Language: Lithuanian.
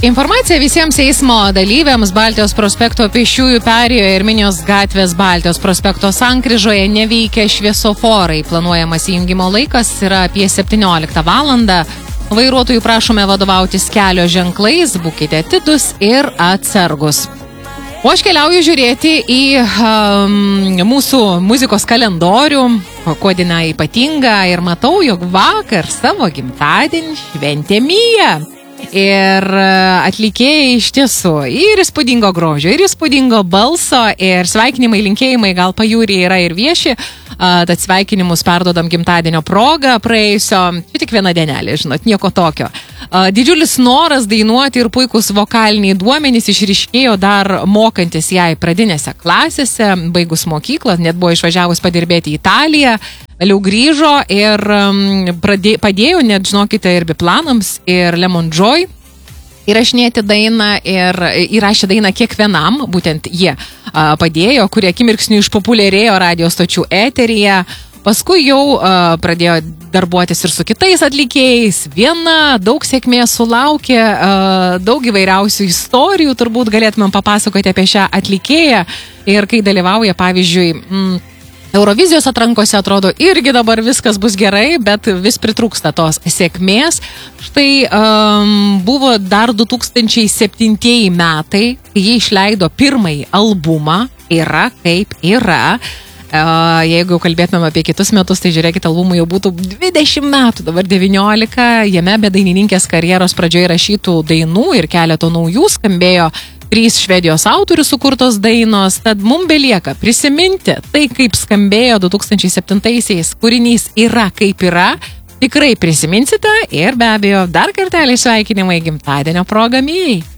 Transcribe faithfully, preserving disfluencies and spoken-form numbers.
Informacija visiems eismo dalyviams: Baltijos prospekto pėsčiųjų perėjoje ir Minijos gatvės Baltijos prospekto sankryžoje neveikia šviesoforai. Planuojamas įjungimo laikas yra apie septynioliktą valandą. Vairuotojų prašome vadovautis kelio ženklais, būkite atidūs ir atsargus. O aš keliauju žiūrėti į um, mūsų muzikos kalendorių, kuo diena ypatinga, ir matau, jog vakar savo gimtadienį šventė Mija. Ir atlikėjai iš tiesų ir įspūdingo grožio, ir įspūdingo balso, ir sveikinimai, linkėjimai gal pajūryje yra ir vieši, tad sveikinimus perdodam gimtadienio progą praėjusio, čia tik viena dienelė, žinot, nieko tokio. Didžiulis noras dainuoti ir puikus vokaliniai duomenys išryškėjo dar mokantis jai pradinėse klasėse, baigus mokyklą, net buvo išvažiavus padirbėti į Italiją. Vėliau grįžo ir pradė, padėjo, net žinokite, ir Biplanams, ir Lemon Joy įrašinėti dainą, ir įrašė dainą kiekvienam, būtent jie padėjo, kurie akimirksniu išpopuliarėjo radio stočių eteryje. Paskui jau uh, pradėjo darbuotis ir su kitais atlikėjais. Viena, daug sėkmės sulaukė, uh, daug įvairiausių istorijų, turbūt galėtumėm papasakoti apie šią atlikėją. Ir kai dalyvauja, pavyzdžiui, mm, Eurovizijos atrankose, atrodo, irgi dabar viskas bus gerai, bet vis pritrūksta tos sėkmės. Štai um, buvo dar du tūkstančiai septintieji metai, kai jie išleido pirmąjį albumą Yra kaip yra. Uh, jeigu kalbėtumėm apie kitus metus, tai žiūrėkit, albumui jau būtų dvidešimt metų, dabar devyniolika. Jame be dainininkės karjeros pradžioje rašytų dainų ir keleto naujų skambėjo trys švedijos autorių sukurtos dainos, tad mums belieka prisiminti tai, kaip skambėjo du tūkstančiai septintaisiais kūrinys Yra kaip yra. Tikrai prisiminsite ir be abejo dar kartelį sveikinimai gimtadienio proga Mijai.